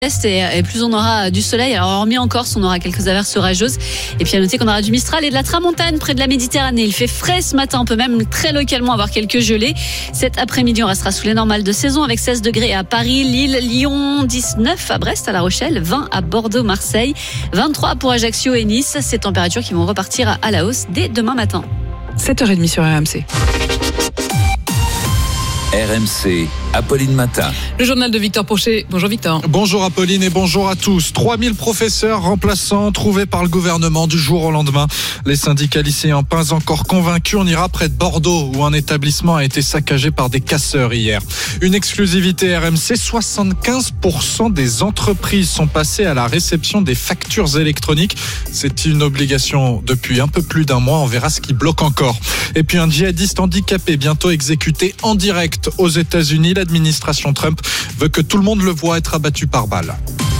Et plus on aura du soleil. Alors hormis en Corse, on aura quelques averses orageuses. Et puis à noter qu'on aura du Mistral et de la Tramontane près de la Méditerranée. Il fait frais ce matin, on peut même très localement avoir quelques gelées. Cet après-midi, on restera sous les normales de saison avec 16 degrés à Paris, Lille, Lyon, 19 à Brest, à La Rochelle, 20 à Bordeaux, Marseille, 23 pour Ajaccio et Nice. Ces températures qui vont repartir à la hausse dès demain matin. 7h30 sur RMC. RMC, Apolline Matin. Le journal de Victor Pochet. Bonjour Victor. Bonjour Apolline et bonjour à tous. 3000 professeurs remplaçants trouvés par le gouvernement du jour au lendemain. Les syndicats lycéens pas encore convaincus. On ira près de Bordeaux où un établissement a été saccagé par des casseurs hier. Une exclusivité RMC, 75% des entreprises sont passées à la réception des factures électroniques. C'est une obligation depuis un peu plus d'un mois. On verra ce qui bloque encore. Et puis un djihadiste handicapé bientôt exécuté en direct aux États-Unis. L'administration Trump veut que tout le monde le voit être abattu par balle.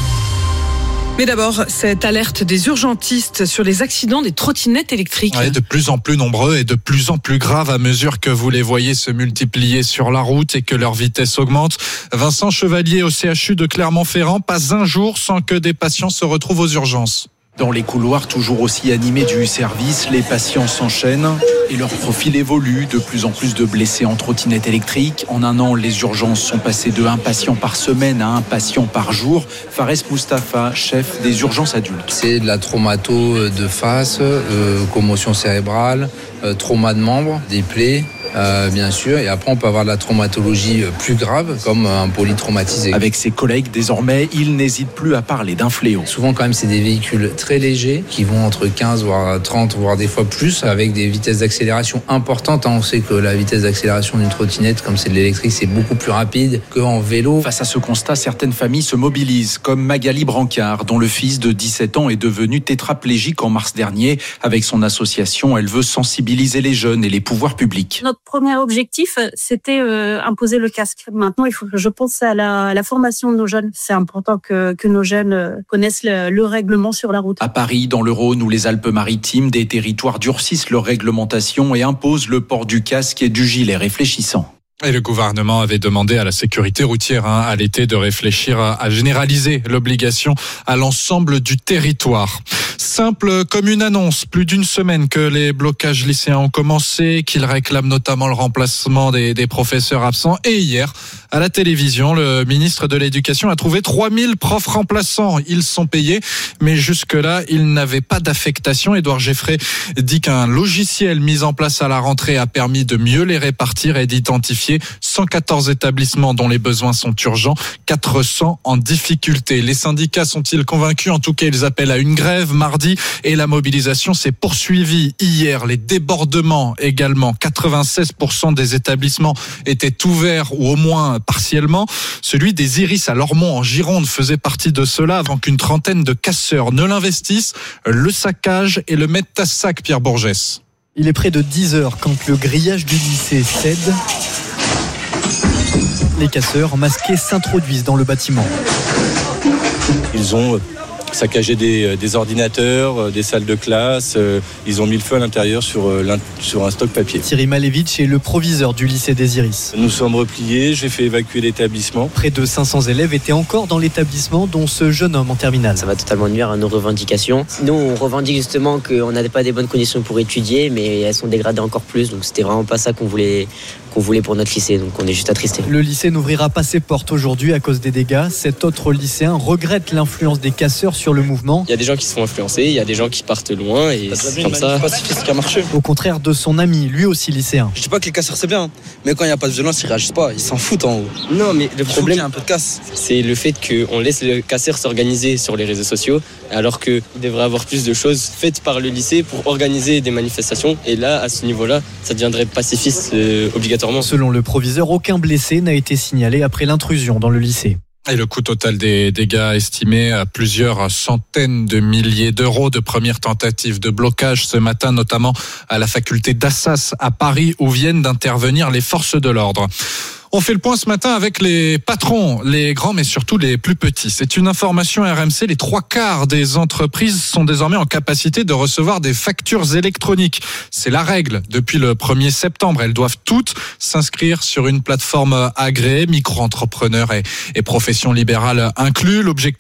Mais d'abord, cette alerte des urgentistes sur les accidents des trottinettes électriques. De plus en plus nombreux et de plus en plus graves à mesure que vous les voyez se multiplier sur la route et que leur vitesse augmente. Vincent Chevalier au CHU de Clermont-Ferrand, pas un jour sans que des patients se retrouvent aux urgences. Dans les couloirs toujours aussi animés du service, les patients s'enchaînent et leur profil évolue. De plus en plus de blessés en trottinette électrique. En un an, les urgences sont passées de 1 patient par semaine à 1 patient par jour. Fares Moustapha, chef des urgences adultes. C'est de la traumato de face, commotion cérébrale, trauma de membre, des plaies. Bien sûr, et après on peut avoir de la traumatologie plus grave comme un polytraumatisé. Avec ses collègues désormais, il n'hésite plus à parler d'un fléau. Souvent quand même c'est des véhicules très légers qui vont entre 15 voire 30 voire des fois plus avec des vitesses d'accélération importantes. On sait que la vitesse d'accélération d'une trottinette comme c'est de l'électrique c'est beaucoup plus rapide qu'en vélo. Face à ce constat, certaines familles se mobilisent comme Magali Brancard dont le fils de 17 ans est devenu tétraplégique en mars dernier. Avec son association, elle veut sensibiliser les jeunes et les pouvoirs publics. Notre premier objectif, c'était imposer le casque. Maintenant, il faut que je pense à la formation de nos jeunes. C'est important que nos jeunes connaissent le règlement sur la route. À Paris, dans le Rhône ou les Alpes-Maritimes, des territoires durcissent leur réglementation et imposent le port du casque et du gilet réfléchissant. Et le gouvernement avait demandé à la sécurité routière à l'été de réfléchir à généraliser l'obligation à l'ensemble du territoire. Simple comme une annonce, plus d'une semaine que les blocages lycéens ont commencé, qu'ils réclament notamment le remplacement des professeurs absents. Et hier, à la télévision, le ministre de l'Éducation a trouvé 3000 profs remplaçants. Ils sont payés, mais jusque-là, ils n'avaient pas d'affectation. Édouard Geffray dit qu'un logiciel mis en place à la rentrée a permis de mieux les répartir et d'identifier 114 établissements dont les besoins sont urgents, 400 en difficulté. Les syndicats sont-ils convaincus? En tout cas, ils appellent à une grève mardi et la mobilisation s'est poursuivie hier. Les débordements également. 96% des établissements étaient ouverts ou au moins partiellement. Celui des Iris à Lormont en Gironde faisait partie de cela avant qu'une trentaine de casseurs ne l'investissent, le saccagent et le mettent à sac, Pierre Bourgès. Il est près de 10h quand le grillage du lycée cède. Les casseurs masqués s'introduisent dans le bâtiment. Ils ont saccagé des ordinateurs, des salles de classe. Ils ont mis le feu à l'intérieur sur un stock papier. Thierry Malevitch est le proviseur du lycée des Iris. Nous sommes repliés, j'ai fait évacuer l'établissement. Près de 500 élèves étaient encore dans l'établissement, dont ce jeune homme en terminale. Ça va totalement nuire à nos revendications. Nous, on revendique justement qu'on n'avait pas des bonnes conditions pour étudier, mais elles sont dégradées encore plus. Donc c'était vraiment pas ça qu'on voulait pour notre lycée. Donc on est juste attristés. Le lycée n'ouvrira pas ses portes aujourd'hui à cause des dégâts. Cet autre lycéen regrette l'influence des casseurs sur le mouvement. Il y a des gens qui se font influencer, il y a des gens qui partent loin et c'est comme ça. Pacifiste qui a marché. Au contraire de son ami, lui aussi lycéen. Je dis pas que les casseurs c'est bien, mais quand il n'y a pas de violence, ils réagissent pas, ils s'en foutent en haut. Non, mais le problème, il y a un peu de casse. C'est le fait qu'on laisse les casseurs s'organiser sur les réseaux sociaux, alors qu'il devrait avoir plus de choses faites par le lycée pour organiser des manifestations. Et là, à ce niveau-là, ça deviendrait pacifiste obligatoirement. Selon le proviseur, aucun blessé n'a été signalé après l'intrusion dans le lycée. Et le coût total des dégâts estimé à plusieurs centaines de milliers d'euros. De premières tentatives de blocage ce matin, notamment à la faculté d'Assas à Paris, où viennent d'intervenir les forces de l'ordre. On fait le point ce matin avec les patrons, les grands mais surtout les plus petits. C'est une information RMC, les 3/4 des entreprises sont désormais en capacité de recevoir des factures électroniques. C'est la règle depuis le 1er septembre. Elles doivent toutes s'inscrire sur une plateforme agréée, micro-entrepreneurs et professions libérales inclus. L'objectif